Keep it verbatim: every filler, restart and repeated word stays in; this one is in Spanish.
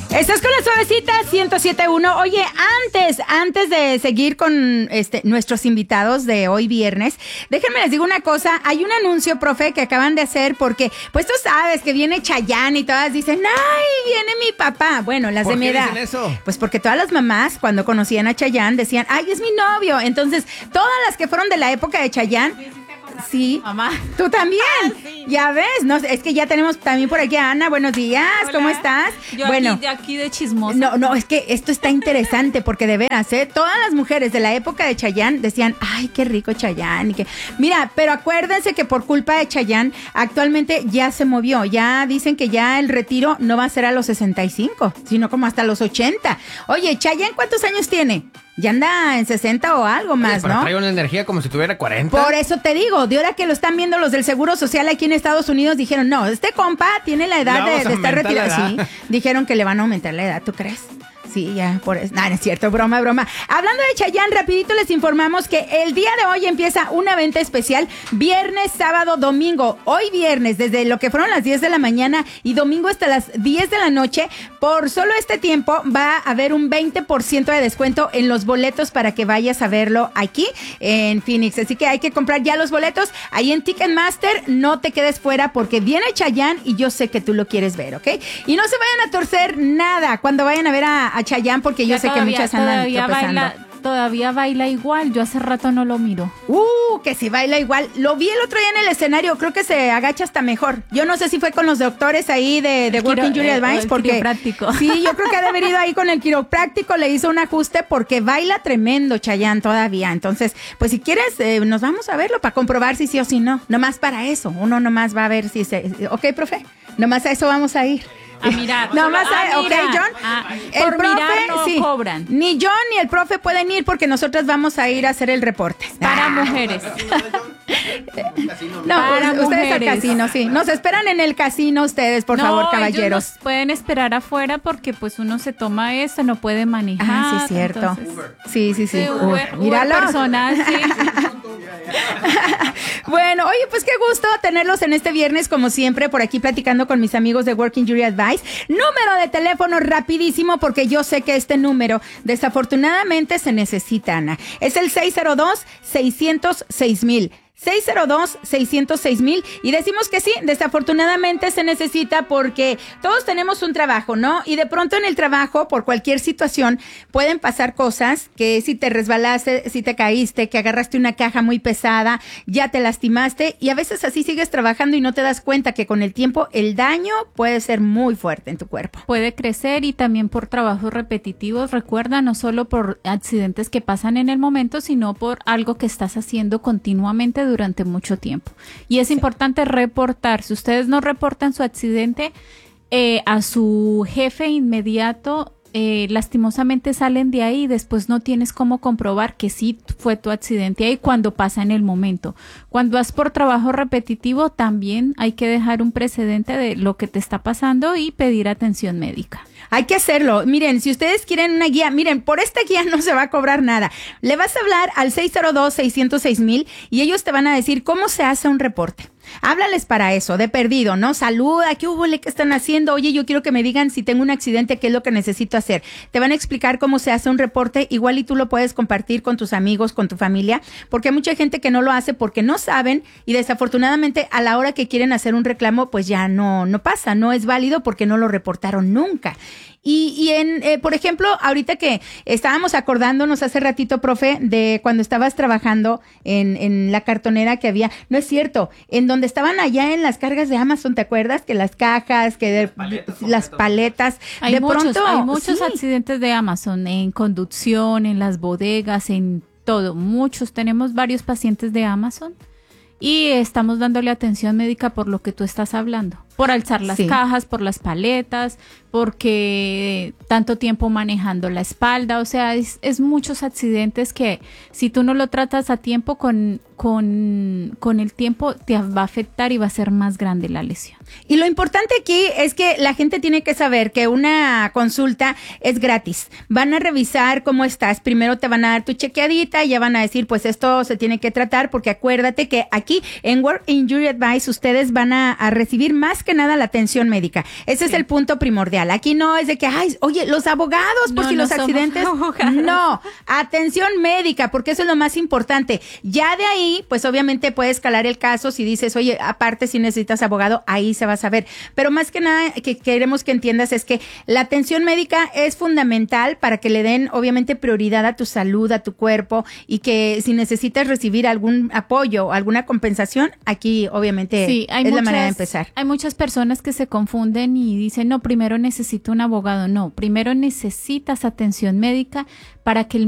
Estás con la suavecita ciento siete punto uno. Oye, antes, antes de seguir con este nuestros invitados de hoy viernes, déjenme les digo una cosa. Hay un anuncio, profe, que acaban de hacer porque, pues tú sabes que viene Chayanne y todas dicen, ¡ay, viene mi papá! Bueno, las de mi edad. ¿Por qué dicen eso? Pues porque todas las mamás, cuando conocían a Chayanne, decían, ¡ay, es mi novio! Entonces, todas las que fueron de la época de Chayanne... Sí, mamá. Tú también. Ah, sí. Ya ves, no, es que ya tenemos también por aquí a Ana. Buenos días, Hola. ¿Cómo estás? Yo bueno, aquí, de aquí de chismosa. No, no, es que esto está interesante porque de veras, ¿eh? Todas las mujeres de la época de Chayanne decían, ay, qué rico Chayanne. Y que... Mira, pero acuérdense que por culpa de Chayanne actualmente ya se movió. Ya dicen que ya el retiro no va a ser a los sesenta y cinco, sino como hasta los ochenta. Oye, Chayanne, ¿cuántos años tiene? Ya anda en sesenta o algo más, Oye, ¿no? Trae una energía como si tuviera cuarenta. Por eso te digo, de ahora que lo están viendo los del Seguro Social aquí en Estados Unidos, dijeron, no, este compa tiene la edad de, de estar retirado. Sí, dijeron que le van a aumentar la edad, ¿tú crees? Sí, ya, por eso. No, no es cierto, broma, broma. Hablando de Chayanne, rapidito les informamos que el día de hoy empieza una venta especial, viernes, sábado, domingo. Hoy viernes, desde lo que fueron las diez de la mañana y domingo hasta las diez de la noche, por solo este tiempo va a haber un veinte por ciento de descuento en los boletos para que vayas a verlo aquí en Phoenix. Así que hay que comprar ya los boletos ahí en Ticketmaster. No te quedes fuera porque viene Chayanne y yo sé que tú lo quieres ver, ¿ok? Y no se vayan a torcer nada cuando vayan a ver a, a Chayanne, porque yo Ya sé todavía, que muchas andan todavía tropezando. baila, todavía baila igual. Yo hace rato no lo miro. Uh, que si baila igual. Lo vi el otro día en el escenario, creo que se agacha hasta mejor. Yo no sé si fue con los doctores ahí de, de Working Jury Advice, porque quiropráctico. Sí, yo creo que ha de haber ido ahí con el quiropráctico, le hizo un ajuste porque baila tremendo Chayanne todavía. Entonces, pues si quieres, eh, nos vamos a verlo para comprobar si sí o si no. Nomás para eso, uno nomás va a ver si se... Ok, profe, nomás a eso vamos a ir. A mirar. No más, a ok, mirar. John. Ah, el por profe, mirar no sí. cobran. Ni John ni el profe pueden ir porque nosotras vamos a ir a hacer el reporte. Para Ah. mujeres. No, Para ustedes mujeres. al casino, sí. Nos esperan en el casino ustedes, por no, favor, caballeros. Ellos nos pueden esperar afuera porque pues uno se toma esto, no puede manejar. Ah, sí, es cierto. Entonces, Sí, sí, sí. sí, Uy, Uber, Uber míralo. personal, sí. Bueno, oye, pues qué gusto tenerlos en este viernes, como siempre, por aquí platicando con mis amigos de Working Jury Advice. Número de teléfono rapidísimo, porque yo sé que este número desafortunadamente se necesita, Ana. Es el seis cero dos, seis cero seis mil. seis cero dos, seis cero seis mil. Y decimos que sí, desafortunadamente se necesita porque todos tenemos un trabajo, ¿no? Y de pronto en el trabajo, por cualquier situación, pueden pasar cosas que si te resbalaste, si te caíste, que agarraste una caja muy pesada, ya te lastimaste y a veces así sigues trabajando y no te das cuenta que con el tiempo el daño puede ser muy fuerte en tu cuerpo. Puede crecer y también por trabajos repetitivos, recuerda, no solo por accidentes que pasan en el momento, sino por algo que estás haciendo continuamente durante mucho tiempo. Y es sí. importante reportar. Si ustedes no reportan su accidente eh, a su jefe inmediato, eh, lastimosamente salen de ahí y después no tienes cómo comprobar que sí fue tu accidente ahí cuando pasa en el momento. Cuando vas por trabajo repetitivo, también hay que dejar un precedente de lo que te está pasando y pedir atención médica. Hay que hacerlo. Miren, si ustedes quieren una guía, miren, por esta guía no se va a cobrar nada. Le vas a hablar al seis cero dos, seis cero seis mil y ellos te van a decir cómo se hace un reporte. Háblales para eso, de perdido, ¿no? Saluda, ¿qué hubo? ¿Qué están haciendo? Oye, yo quiero que me digan si tengo un accidente, qué es lo que necesito hacer. Te van a explicar cómo se hace un reporte, igual y tú lo puedes compartir con tus amigos, con tu familia, porque hay mucha gente que no lo hace porque no saben y desafortunadamente a la hora que quieren hacer un reclamo, pues ya no, no pasa, no es válido porque no lo reportaron nunca. Y, y en, eh, por ejemplo, ahorita que estábamos acordándonos hace ratito, profe, de cuando estabas trabajando en, en la cartonera que había, no es cierto, en donde estaban allá en las cargas de Amazon, ¿te acuerdas? Que las cajas, que de, paletas, las paletas, hay de muchos, pronto. Hay muchos sí. accidentes de Amazon, en conducción, en las bodegas, en todo, muchos, tenemos varios pacientes de Amazon y estamos dándole atención médica por lo que tú estás hablando. Por alzar las sí. cajas, por las paletas, porque tanto tiempo manejando la espalda, o sea, es, es muchos accidentes que si tú no lo tratas a tiempo, con, con, con el tiempo te va a afectar y va a ser más grande la lesión. Y lo importante aquí es que la gente tiene que saber que una consulta es gratis. Van a revisar cómo estás, primero te van a dar tu chequeadita y ya van a decir, pues esto se tiene que tratar, porque acuérdate que aquí en Work Injury Advice ustedes van a, a recibir más que nada la atención médica. Ese sí. es el punto primordial. Aquí no es de que, ay, oye, los abogados, por no, si no los accidentes. No, atención médica, porque eso es lo más importante. Ya de ahí, pues obviamente puede escalar el caso si dices, oye, aparte si necesitas abogado, ahí se va a saber. Pero más que nada que queremos que entiendas es que la atención médica es fundamental para que le den obviamente prioridad a tu salud, a tu cuerpo, y que si necesitas recibir algún apoyo o alguna compensación, aquí obviamente sí, hay es muchas, la manera de empezar. Hay muchas personas que se confunden y dicen, no, primero necesito un abogado. No, primero necesitas atención médica para que el